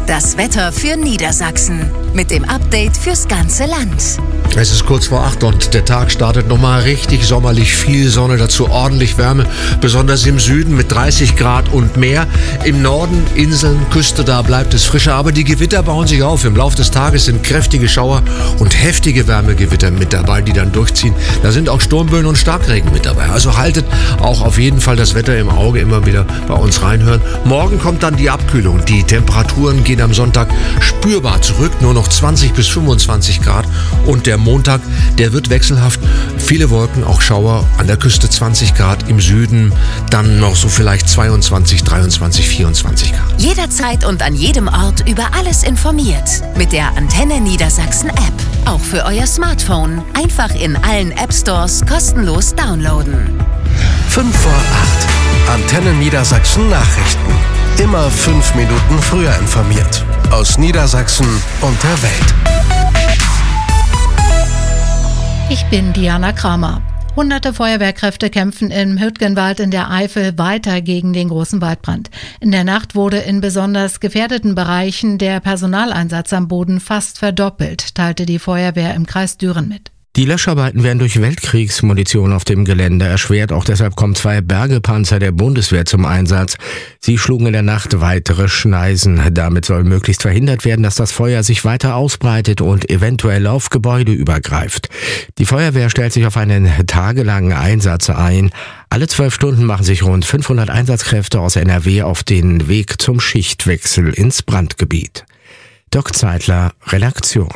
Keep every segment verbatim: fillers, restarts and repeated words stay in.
Das Wetter für Niedersachsen mit dem Update fürs ganze Land. Es ist kurz vor acht und der Tag startet nochmal richtig sommerlich, viel Sonne, dazu ordentlich Wärme, besonders im Süden mit dreißig Grad und mehr. Im Norden, Inseln, Küste, da bleibt es frischer, aber die Gewitter bauen sich auf. Im Laufe des Tages sind kräftige Schauer und heftige Wärmegewitter mit dabei, die dann durchziehen. Da sind auch Sturmböen und Starkregen mit dabei. Also haltet auch auf jeden Fall das Wetter im Auge, immer wieder bei uns reinhören. Morgen kommt dann die Abkühlung. Die Temperaturen gehen am Sonntag spürbar zurück, nur noch zwanzig bis fünfundzwanzig Grad, und der Montag, der wird wechselhaft. Viele Wolken, auch Schauer, an der Küste zwanzig Grad, im Süden dann noch so vielleicht zweiundzwanzig, dreiundzwanzig, vierundzwanzig Grad. Jederzeit und an jedem Ort über alles informiert. Mit der Antenne Niedersachsen App. Auch für euer Smartphone. Einfach in allen App Stores kostenlos downloaden. fünf vor acht. Antenne Niedersachsen Nachrichten. Immer fünf Minuten früher informiert. Aus Niedersachsen und der Welt. Ich bin Diana Kramer. Hunderte Feuerwehrkräfte kämpfen im Hürtgenwald in der Eifel weiter gegen den großen Waldbrand. In der Nacht wurde in besonders gefährdeten Bereichen der Personaleinsatz am Boden fast verdoppelt, teilte die Feuerwehr im Kreis Düren mit. Die Löscharbeiten werden durch Weltkriegsmunition auf dem Gelände erschwert. Auch deshalb kommen zwei Bergepanzer der Bundeswehr zum Einsatz. Sie schlugen in der Nacht weitere Schneisen. Damit soll möglichst verhindert werden, dass das Feuer sich weiter ausbreitet und eventuell auf Gebäude übergreift. Die Feuerwehr stellt sich auf einen tagelangen Einsatz ein. Alle zwölf Stunden machen sich rund fünfhundert Einsatzkräfte aus N R W auf den Weg zum Schichtwechsel ins Brandgebiet. Dirk Zeitler, Redaktion.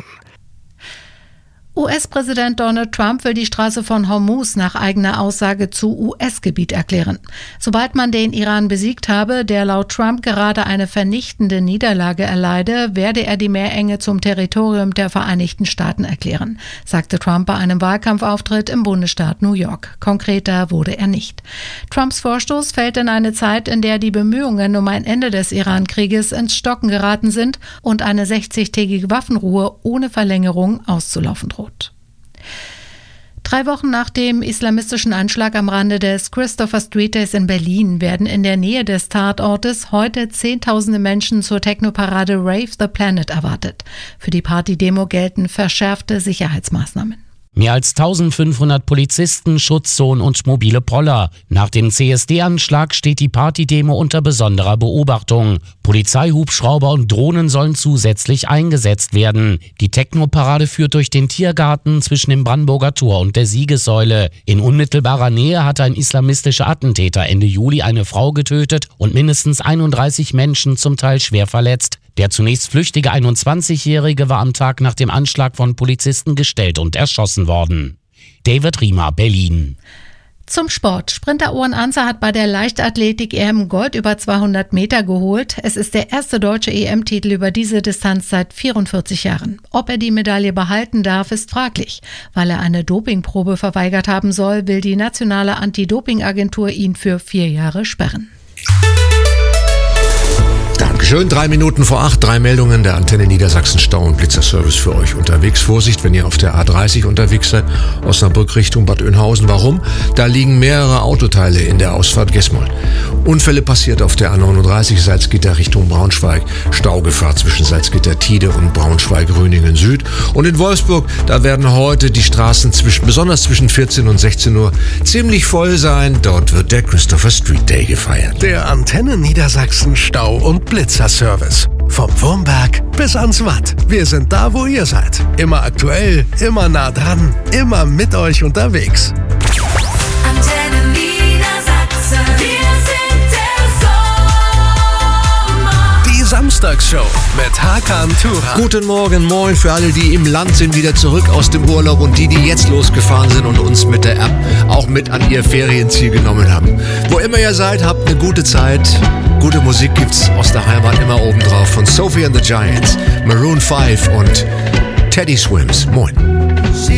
U S-Präsident Donald Trump will die Straße von Hormuz nach eigener Aussage zu U S-Gebiet erklären. Sobald man den Iran besiegt habe, der laut Trump gerade eine vernichtende Niederlage erleide, werde er die Meerenge zum Territorium der Vereinigten Staaten erklären, sagte Trump bei einem Wahlkampfauftritt im Bundesstaat New York. Konkreter wurde er nicht. Trumps Vorstoß fällt in eine Zeit, in der die Bemühungen um ein Ende des Iran-Krieges ins Stocken geraten sind und eine sechzigtägige Waffenruhe ohne Verlängerung auszulaufen droht. Drei Wochen nach dem islamistischen Anschlag am Rande des Christopher Street Days in Berlin werden in der Nähe des Tatortes heute Zehntausende Menschen zur Technoparade Rave the Planet erwartet. Für die Partydemo gelten verschärfte Sicherheitsmaßnahmen. Mehr als eintausendfünfhundert Polizisten, Schutzzonen und mobile Poller. Nach dem C S D-Anschlag steht die Partydemo unter besonderer Beobachtung. Polizeihubschrauber und Drohnen sollen zusätzlich eingesetzt werden. Die Technoparade führt durch den Tiergarten zwischen dem Brandenburger Tor und der Siegessäule. In unmittelbarer Nähe hatte ein islamistischer Attentäter Ende Juli eine Frau getötet und mindestens einunddreißig Menschen zum Teil schwer verletzt. Der zunächst flüchtige einundzwanzigjährige war am Tag nach dem Anschlag von Polizisten gestellt und erschossen worden. David Riemer, Berlin. Zum Sport. Sprinter Owen Anzer hat bei der Leichtathletik-E M Gold über zweihundert Meter geholt. Es ist der erste deutsche E M-Titel über diese Distanz seit vierundvierzig Jahren. Ob er die Medaille behalten darf, ist fraglich. Weil er eine Dopingprobe verweigert haben soll, will die nationale Anti-Doping-Agentur ihn für vier Jahre sperren. Dankeschön. Drei Minuten vor acht, drei Meldungen der Antenne Niedersachsen Stau- und Blitzerservice für euch unterwegs. Vorsicht, wenn ihr auf der A dreißig unterwegs seid, Osnabrück Richtung Bad Oeynhausen. Warum? Da liegen mehrere Autoteile in der Ausfahrt Gesmold. Unfälle passiert auf der A neununddreißig Salzgitter Richtung Braunschweig. Staugefahr zwischen Salzgitter-Tiede und Braunschweig-Röningen Süd. Und in Wolfsburg, da werden heute die Straßen zwischen, besonders zwischen vierzehn und sechzehn Uhr ziemlich voll sein. Dort wird der Christopher Street Day gefeiert. Der Antenne Niedersachsen Stau- und Blitzerservice. Vom Wurmberg bis ans Watt. Wir sind da, wo ihr seid. Immer aktuell, immer nah dran, immer mit euch unterwegs. Antenne Niedersachsen. Wir sind der Sommer. Die Samstagsshow mit Hakan Turan. Guten Morgen, moin für alle, die im Land sind, wieder zurück aus dem Urlaub, und die, die jetzt losgefahren sind und uns mit der App auch mit an ihr Ferienziel genommen haben. Wo immer ihr seid, habt eine gute Zeit. Gute Musik gibt's aus der Heimat immer oben drauf von Sophie and the Giants, Maroon five und Teddy Swims. Moin.